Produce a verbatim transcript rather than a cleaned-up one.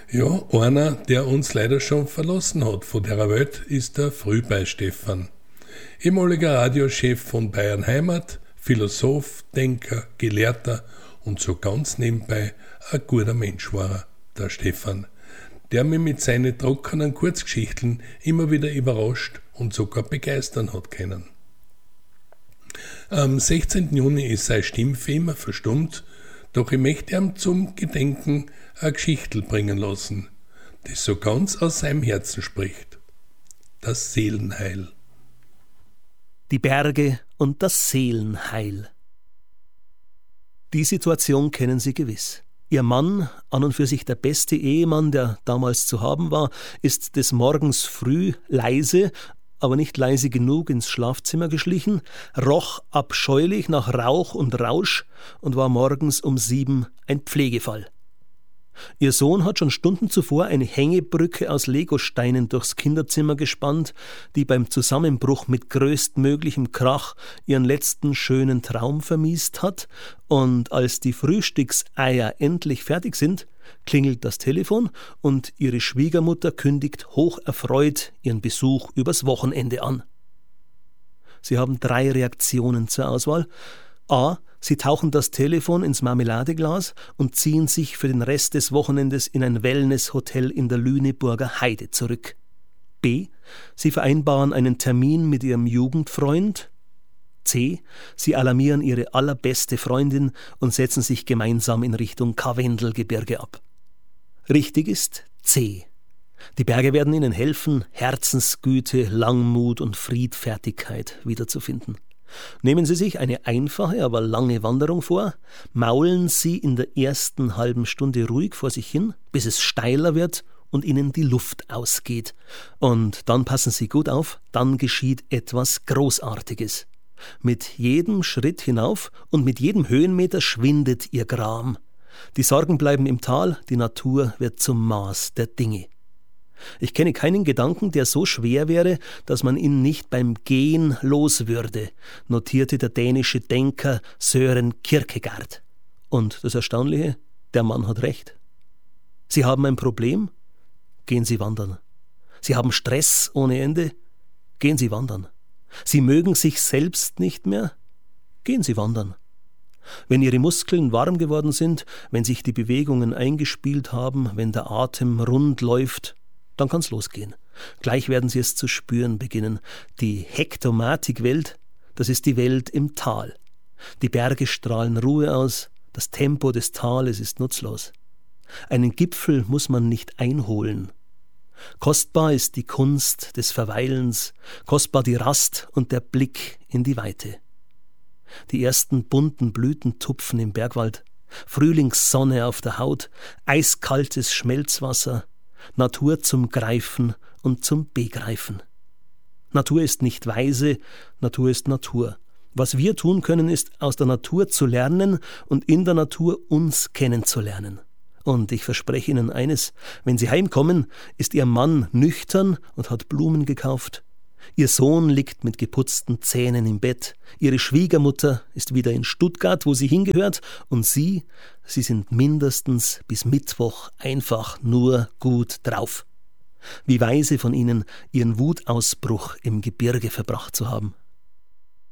Ja, einer, der uns leider schon verlassen hat von der Welt, ist der Frühbei Stefan. Ehemaliger Radiochef von Bayern Heimat, Philosoph, Denker, Gelehrter und so ganz nebenbei ein guter Mensch war er, der Stefan, der mich mit seinen trockenen Kurzgeschichten immer wieder überrascht und sogar begeistern hat können. Am sechzehnten Juni ist seine Stimme für immer verstummt, doch ich möchte ihm zum Gedenken eine Geschichte bringen lassen, die so ganz aus seinem Herzen spricht. Das Seelenheil. Die Berge und das Seelenheil. Die Situation kennen Sie gewiss. Ihr Mann, an und für sich der beste Ehemann, der damals zu haben war, ist des Morgens früh leise, aber nicht leise genug ins Schlafzimmer geschlichen, roch abscheulich nach Rauch und Rausch und war morgens um sieben ein Pflegefall. Ihr Sohn hat schon Stunden zuvor eine Hängebrücke aus Legosteinen durchs Kinderzimmer gespannt, die beim Zusammenbruch mit größtmöglichem Krach ihren letzten schönen Traum vermiest hat, und als die Frühstückseier endlich fertig sind, klingelt das Telefon und ihre Schwiegermutter kündigt hocherfreut ihren Besuch übers Wochenende an. Sie haben drei Reaktionen zur Auswahl. A. Sie tauchen das Telefon ins Marmeladeglas und ziehen sich für den Rest des Wochenendes in ein Wellnesshotel in der Lüneburger Heide zurück. B. Sie vereinbaren einen Termin mit ihrem Jugendfreund. C. Sie alarmieren ihre allerbeste Freundin und setzen sich gemeinsam in Richtung Karwendelgebirge ab. Richtig ist C. Die Berge werden ihnen helfen, Herzensgüte, Langmut und Friedfertigkeit wiederzufinden. Nehmen Sie sich eine einfache, aber lange Wanderung vor, maulen Sie in der ersten halben Stunde ruhig vor sich hin, bis es steiler wird und Ihnen die Luft ausgeht. Und dann passen Sie gut auf, dann geschieht etwas Großartiges. Mit jedem Schritt hinauf und mit jedem Höhenmeter schwindet Ihr Gram. Die Sorgen bleiben im Tal, die Natur wird zum Maß der Dinge. Ich kenne keinen Gedanken, der so schwer wäre, dass man ihn nicht beim Gehen los würde, notierte der dänische Denker Søren Kierkegaard. Und das Erstaunliche, der Mann hat recht. Sie haben ein Problem? Gehen Sie wandern. Sie haben Stress ohne Ende? Gehen Sie wandern. Sie mögen sich selbst nicht mehr? Gehen Sie wandern. Wenn Ihre Muskeln warm geworden sind, wenn sich die Bewegungen eingespielt haben, wenn der Atem rund läuft, dann kann's losgehen. Gleich werden Sie es zu spüren beginnen. Die Hektomatik-Welt, das ist die Welt im Tal. Die Berge strahlen Ruhe aus, das Tempo des Tales ist nutzlos. Einen Gipfel muss man nicht einholen. Kostbar ist die Kunst des Verweilens, kostbar die Rast und der Blick in die Weite. Die ersten bunten Blütentupfen im Bergwald, Frühlingssonne auf der Haut, eiskaltes Schmelzwasser, Natur zum Greifen und zum Begreifen. Natur ist nicht weise, Natur ist Natur. Was wir tun können, ist, aus der Natur zu lernen und in der Natur uns kennenzulernen. Und ich verspreche Ihnen eines, wenn Sie heimkommen, ist Ihr Mann nüchtern und hat Blumen gekauft. Ihr Sohn liegt mit geputzten Zähnen im Bett. Ihre Schwiegermutter ist wieder in Stuttgart, wo sie hingehört. Und Sie, Sie sind mindestens bis Mittwoch einfach nur gut drauf. Wie weise von Ihnen, Ihren Wutausbruch im Gebirge verbracht zu haben.